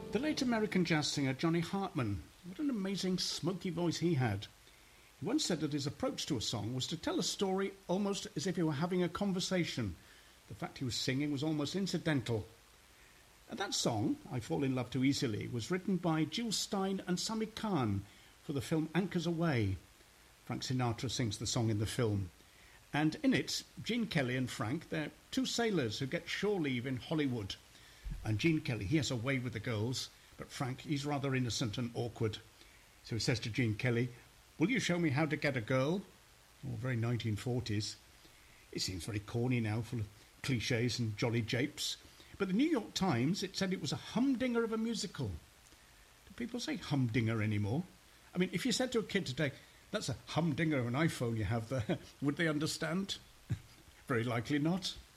The late American jazz singer Johnny Hartman, what an amazing smoky voice he had. He once said that his approach to a song was to tell a story almost as if he were having a conversation. The fact he was singing was almost incidental. And that song, I Fall in Love Too Easily, was written by Jill Stein and Sami Khan for the film Anchors Aweigh. Frank Sinatra sings the song in the film. And in it, Gene Kelly and Frank, they're two sailors who get shore leave in Hollywood. And Gene Kelly, he has a way with the girls, but Frank, he's rather innocent and awkward. So he says to Gene Kelly, "Will you show me how to get a girl?" Oh, very 1940s. It seems very corny now, full of cliches and jolly japes. But the New York Times, it said it was a humdinger of a musical. Do people say humdinger anymore? I mean, if you said to a kid today, "That's a humdinger of an iPhone you have there," would they understand? Very likely not.